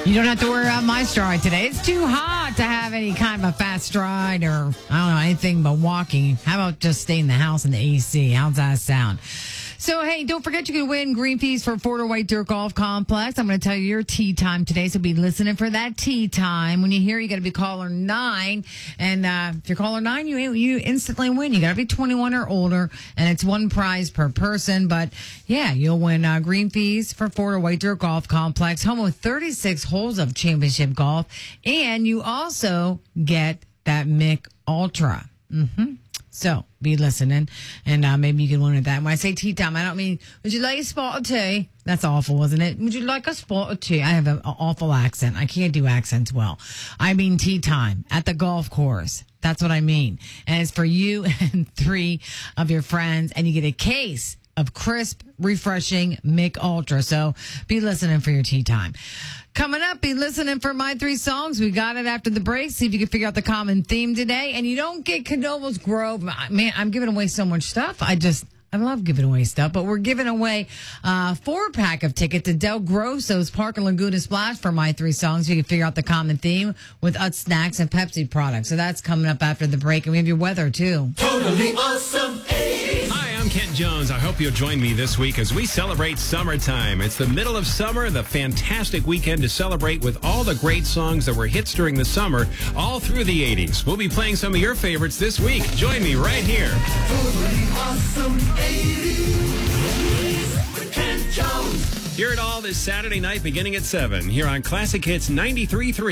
You don't have to worry about my stride today. It's too hot to have any kind of a fast stride or, I don't know, anything but walking. How about just stay in the house in the AC? How's that sound? So, hey, don't forget you can win green fees for Fort White Dirt Golf Complex. I'm going to tell you your tee time today, so be listening for that tee time. When you hear, you got to be caller 9. And if you're caller 9, you instantly win. You got to be 21 or older, and it's one prize per person. But, yeah, you'll win green fees for Fort White Dirt Golf Complex, home with 36 holes of championship golf. And you also get that Mick Ultra. So be listening, and maybe you can win at that. When I say tea time, I don't mean, would you like a spot of tea? That's awful, wasn't it? Would you like a spot of tea? I have an awful accent. I can't do accents well. I mean tea time at the golf course. That's what I mean. And it's for you and 3 of your friends, and you get a case of crisp, refreshing Mick Ultra. So be listening for your tea time. Coming up, be listening for my 3 songs. We got it after the break. See if you can figure out the common theme today. And you don't get Knoebels Grove. Man, I'm giving away so much stuff. I love giving away stuff, but we're giving away a 4-pack of tickets to Del Grosso's Park and Laguna Splash for my 3 songs. So you can figure out the common theme with Utz Snacks and Pepsi products. So that's coming up after the break. And we have your weather, too. Totally awesome 80s. Hi, I'm Kent Jones. I hope you'll join me this week as we celebrate summertime. It's the middle of summer, the fantastic weekend to celebrate with all the great songs that were hits during the summer, all through the 80s. We'll be playing some of your favorites this week. Join me right here. Totally awesome 80s with Kent Jones. Hear it all this Saturday night beginning at 7 here on Classic Hits 93.3.